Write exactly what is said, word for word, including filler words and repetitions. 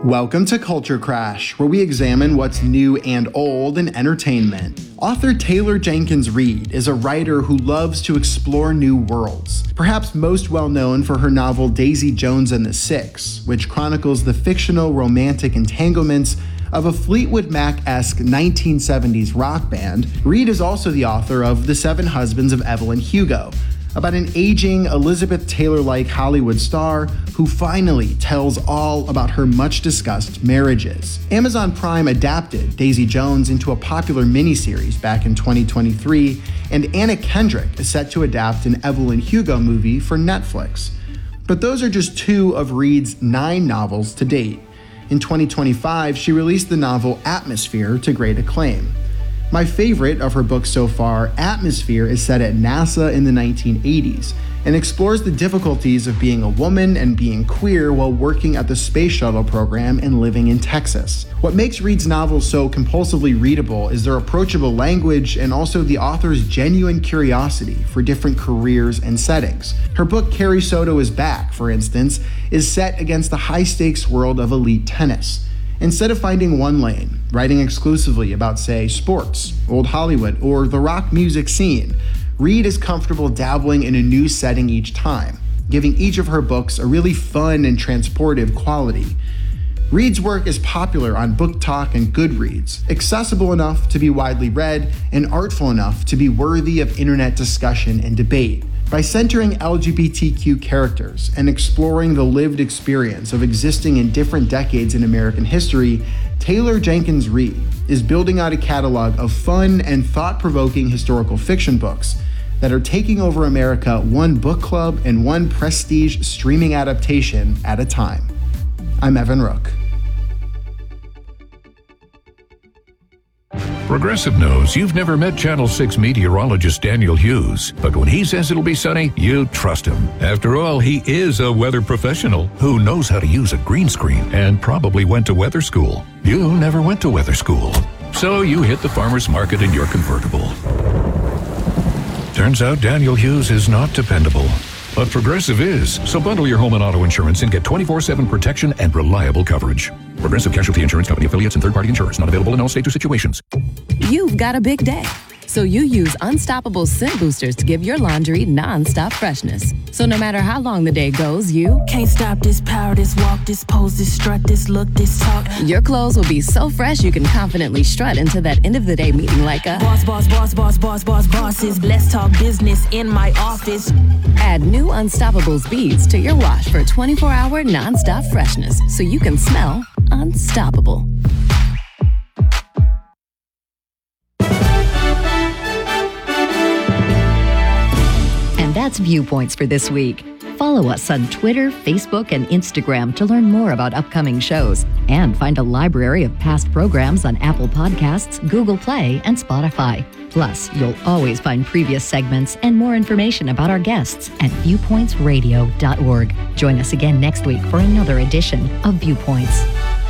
Welcome to Culture Crash, where we examine what's new and old in entertainment. Author Taylor Jenkins Reid is a writer who loves to explore new worlds, perhaps most well known for her novel Daisy Jones and the Six, which chronicles the fictional romantic entanglements of a Fleetwood Mac-esque nineteen seventies rock band. Reid is also the author of The Seven Husbands of Evelyn Hugo, about an aging Elizabeth Taylor-like Hollywood star who finally tells all about her much-discussed marriages. Amazon Prime adapted Daisy Jones into a popular miniseries back in twenty twenty-three, and Anna Kendrick is set to adapt an Evelyn Hugo movie for Netflix. But those are just two of Reid's nine novels to date. In twenty twenty-five, she released the novel Atmosphere to great acclaim. My favorite of her books so far, Atmosphere, is set at NASA in the nineteen eighties and explores the difficulties of being a woman and being queer while working at the Space Shuttle program and living in Texas. What makes Reid's novels so compulsively readable is their approachable language and also the author's genuine curiosity for different careers and settings. Her book Carrie Soto is Back, for instance, is set against the high-stakes world of elite tennis. Instead of finding one lane, writing exclusively about, say, sports, old Hollywood, or the rock music scene, Reid is comfortable dabbling in a new setting each time, giving each of her books a really fun and transportive quality. Reid's work is popular on Book Talk and Goodreads, accessible enough to be widely read, and artful enough to be worthy of internet discussion and debate. By centering L G B T Q characters and exploring the lived experience of existing in different decades in American history, Taylor Jenkins Reid is building out a catalog of fun and thought-provoking historical fiction books that are taking over America one book club and one prestige streaming adaptation at a time. I'm Evan Rook. Progressive knows you've never met Channel six meteorologist Daniel Hughes, but when he says it'll be sunny, you trust him. After all, he is a weather professional who knows how to use a green screen and probably went to weather school. You never went to weather school, so you hit the farmer's market in your convertible. Turns out Daniel Hughes is not dependable, but Progressive is. So bundle your home and auto insurance and get twenty-four seven protection and reliable coverage. Progressive Casualty Insurance Company affiliates and third-party insurers. Not available in all states or situations. You've got a big day, so you use Unstoppable Scent Boosters to give your laundry non-stop freshness. So no matter how long the day goes, you can't stop this power, this walk, this pose, this strut, this look, this talk. Your clothes will be so fresh you can confidently strut into that end of the day meeting like a boss, boss, boss, boss, boss, boss, bosses. Let's talk business in my office. Add new Unstoppables beads to your wash for twenty-four hour non-stop freshness, so you can smell unstoppable. And that's Viewpoints for this week. Follow us on Twitter, Facebook, and Instagram to learn more about upcoming shows and find a library of past programs on Apple Podcasts, Google Play, and Spotify. Plus, you'll always find previous segments and more information about our guests at viewpoints radio dot org. Join us again next week for another edition of Viewpoints.